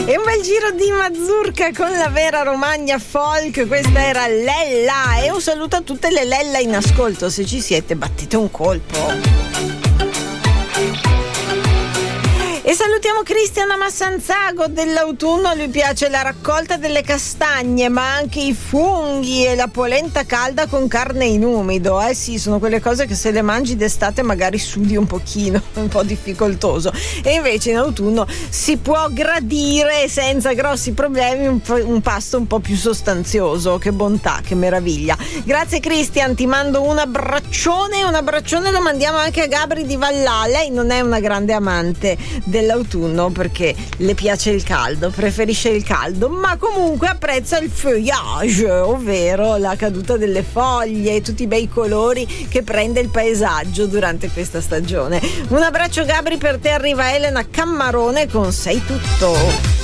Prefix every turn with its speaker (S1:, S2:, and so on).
S1: E un bel giro di mazurka con la vera Romagna folk. Questa era Lella. E un saluto a tutte le Lella in ascolto. Se ci siete, battete un colpo. E salutiamo Cristian da Massanzago. Dell'autunno gli piace la raccolta delle castagne, ma anche i funghi e la polenta calda con carne in umido. Sì, sono quelle cose che se le mangi d'estate magari sudi un pochino, un po' difficoltoso. E invece in autunno si può gradire senza grossi problemi un pasto un po' più sostanzioso. Che bontà, che meraviglia. Grazie Cristian, ti mando un abbraccione. Un abbraccione lo mandiamo anche a Gabri di Vallà. Lei non è una grande amante dell'autunno perché le piace il caldo, preferisce il caldo, ma comunque apprezza il feuillage, ovvero la caduta delle foglie e tutti i bei colori che prende il paesaggio durante questa stagione. Un abbraccio Gabri per te, arriva Elena Cammarone con Sei tutto.